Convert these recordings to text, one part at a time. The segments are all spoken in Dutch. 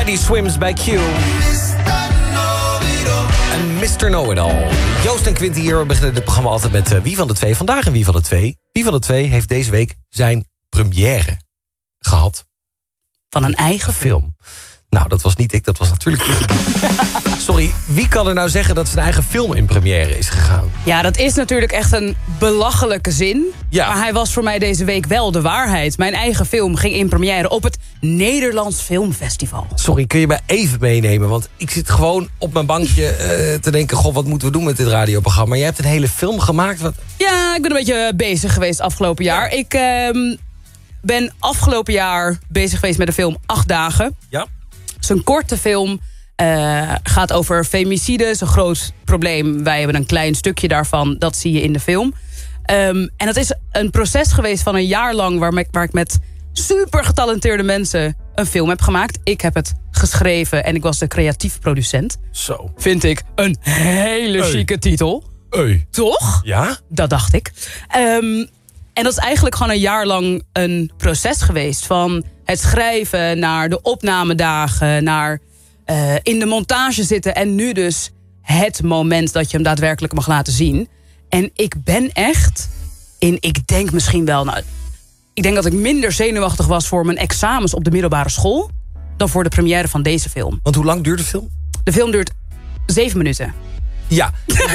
Teddy Swims bij Q. En Mr. Know-It-All. Joost en Quinty hier. We beginnen het programma altijd met wie van de twee vandaag en wie van de twee. Wie van de twee heeft deze week zijn première gehad. Van een eigen film. Nou, dat was niet ik, dat was natuurlijk ik. Sorry, wie kan er nou zeggen dat zijn eigen film in première is gegaan? Ja, dat is natuurlijk echt een belachelijke zin. Ja. Maar hij was voor mij deze week wel de waarheid. Mijn eigen film ging in première op het Nederlands Filmfestival. Sorry, kun je mij even meenemen? Want ik zit gewoon op mijn bankje te denken... goh, wat moeten we doen met dit radioprogramma? Jij hebt een hele film gemaakt. Wat... Ja, ik ben een beetje bezig geweest afgelopen jaar. Ik ben afgelopen jaar bezig geweest met de film 8 dagen. Ja. Het is een korte film. Gaat over femicide. Dat is een groot probleem. Wij hebben een klein stukje daarvan. Dat zie je in de film. En dat is een proces geweest van een jaar lang... waar ik met super getalenteerde mensen een film heb gemaakt. Ik heb het geschreven en ik was de creatief producent. Zo. Vind ik een hele chique titel. Toch? Ja? Dat dacht ik. En dat is eigenlijk gewoon een jaar lang een proces geweest. Van het schrijven naar de opnamedagen, naar in de montage zitten. En nu dus het moment dat je hem daadwerkelijk mag laten zien. En ik ben echt ik denk misschien wel... Nou, ik denk dat ik minder zenuwachtig was voor mijn examens op de middelbare school... dan voor de première van deze film. Want hoe lang duurt de film? De film duurt 7 minuten. Ja.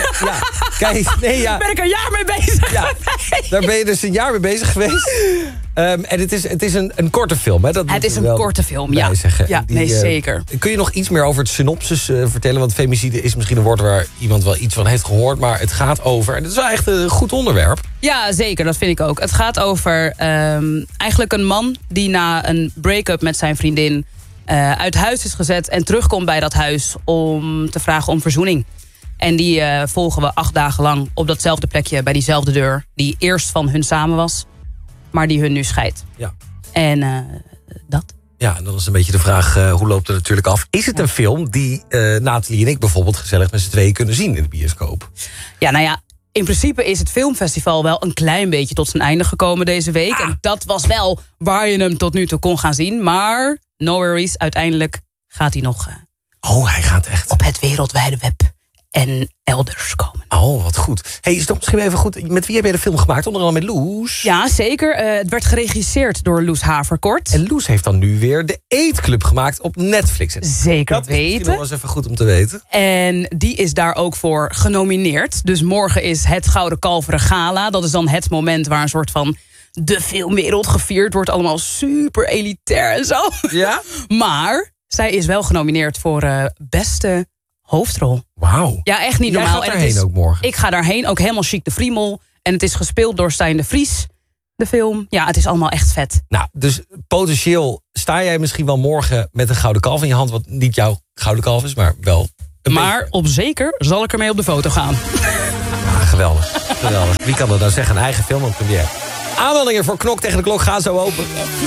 Kijk, nee, ja. Daar ben ik een jaar mee bezig. Ja, daar ben je dus een jaar mee bezig geweest. En het is een korte film, hè? Het is een korte film, ja. Ja, nee, zeker. Kun je nog iets meer over het synopsis vertellen? Want femicide is misschien een woord waar iemand wel iets van heeft gehoord... maar het gaat over, en het is wel echt een goed onderwerp. Ja, zeker, dat vind ik ook. Het gaat over eigenlijk een man die na een break-up met zijn vriendin... uit huis is gezet en terugkomt bij dat huis om te vragen om verzoening. En die volgen we 8 dagen lang op datzelfde plekje bij diezelfde deur... die eerst van hun samen was, maar die hun nu scheidt. Ja. En dat. Ja, en dan is een beetje de vraag, hoe loopt het natuurlijk af? Is het een film die Nathalie en ik bijvoorbeeld gezellig met z'n tweeën kunnen zien in de bioscoop? Ja, nou ja, in principe is het filmfestival wel een klein beetje tot zijn einde gekomen deze week. En dat was wel waar je hem tot nu toe kon gaan zien. Maar no worries, uiteindelijk gaat hij nog hij gaat echt op het wereldwijde web en elders komen. Oh, wat goed. Hey, is het misschien even goed, met wie heb je de film gemaakt? Onder andere met Loes? Ja, zeker. Het werd geregisseerd door Loes Haverkort. En Loes heeft dan nu weer de Eetclub gemaakt op Netflix. Zeker dat weten. Dat is misschien nog eens even goed om te weten. En die is daar ook voor genomineerd. Dus morgen is het Gouden Kalveren Gala. Dat is dan het moment waar een soort van de filmwereld gevierd wordt. Allemaal super elitair en zo. Ja? Maar zij is wel genomineerd voor beste hoofdrol. Wauw. Ja, echt niet normaal. Jij gaat daarheen ook morgen? Ik ga daarheen, ook helemaal chic de Friemel. En het is gespeeld door Stijn de Vries, de film. Ja, het is allemaal echt vet. Nou, dus potentieel sta jij misschien wel morgen met een gouden kalf in je hand... wat niet jouw gouden kalf is, maar wel een Maar beetje. op zeker zal ik ermee op de foto gaan. Ah, geweldig. Geweldig. Wie kan dat nou zeggen? Een eigen film op première. Aanmeldingen voor Knok tegen de Klok gaan zo open.